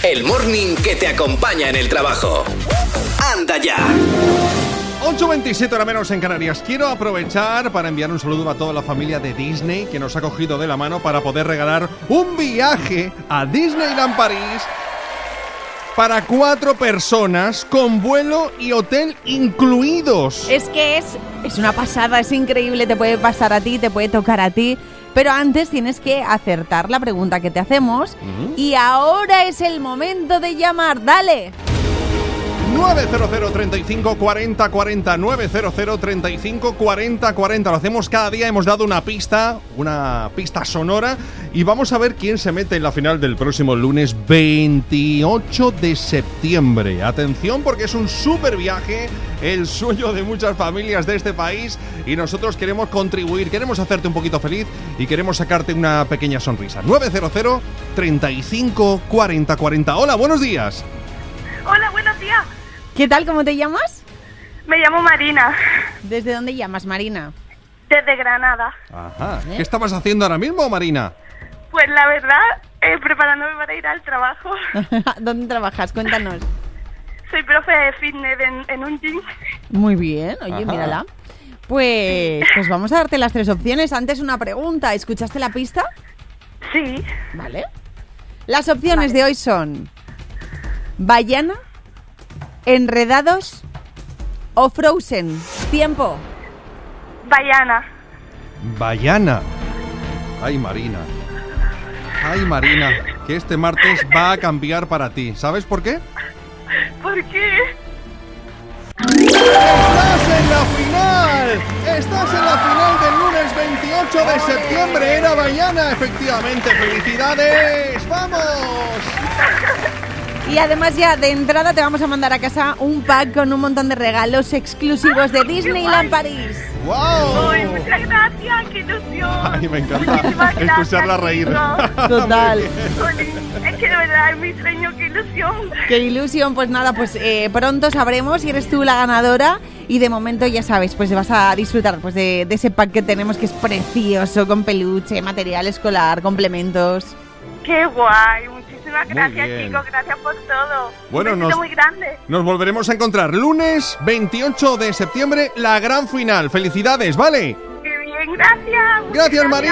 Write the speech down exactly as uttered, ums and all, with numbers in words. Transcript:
el morning que te acompaña en el trabajo. ¡Anda ya! ocho veintisiete hora menos en Canarias. Quiero aprovechar para enviar un saludo a toda la familia de Disney que nos ha cogido de la mano para poder regalar un viaje a Disneyland París para cuatro personas con vuelo y hotel incluidos. Es que es, es una pasada, es increíble, te puede pasar a ti, te puede tocar a ti. Pero antes tienes que acertar la pregunta que te hacemos. Uh-huh. Y ahora es el momento de llamar. ¡Dale! nueve cero cero, treinta y cinco, cuarenta, cuarenta, nueve cero cero, treinta y cinco, cuarenta, cuarenta. Lo hacemos cada día, hemos dado una pista, una pista sonora, y vamos a ver quién se mete en la final del próximo lunes veintiocho de septiembre. Atención, porque es un súper viaje, el sueño de muchas familias de este país, y nosotros queremos contribuir, queremos hacerte un poquito feliz y queremos sacarte una pequeña sonrisa. nueve cero cero, treinta y cinco, cuarenta, cuarenta. Hola, buenos días. Hola, buenos días. ¿Qué tal? ¿Cómo te llamas? Me llamo Marina. ¿Desde dónde llamas, Marina? Desde Granada. Ajá. ¿Eh? ¿Qué estabas haciendo ahora mismo, Marina? Pues la verdad, eh, preparándome para ir al trabajo. ¿Dónde trabajas? Cuéntanos. Soy profe de fitness en, en un gym. Muy bien, oye, Ajá. mírala. Pues, pues vamos a darte las tres opciones. Antes una pregunta, ¿escuchaste la pista? Sí. Vale. Las opciones vale. de hoy son Vaiana, Enredados o Frozen. Tiempo. Vaiana. Vaiana. Ay, Marina. Ay, Marina, que este martes va a cambiar para ti. ¿Sabes por qué? ¿Por qué? ¡Estás en la final! ¡Estás en la final del lunes veintiocho de septiembre! Era Vaiana, efectivamente. ¡Felicidades! ¡Vamos! Y además ya de entrada te vamos a mandar a casa un pack con un montón de regalos exclusivos de Disneyland París. ¡Wow! ¡Ay, muchas gracias! ¡Qué ilusión! Ay, me encanta escucharla reír. Total. Es que de verdad es mi sueño, qué ilusión. Qué ilusión, pues nada, pues eh, pronto sabremos si eres tú la ganadora. Y de momento ya sabes, pues vas a disfrutar pues de, de ese pack que tenemos, que es precioso, con peluche, material escolar, complementos. ¡Qué guay! Muchísimas gracias, chicos. Gracias por todo. Bueno, un besito nos, muy grande. Nos volveremos a encontrar lunes veintiocho de septiembre, la gran final. ¡Felicidades, vale! ¡Qué bien! Gracias. Gracias, María.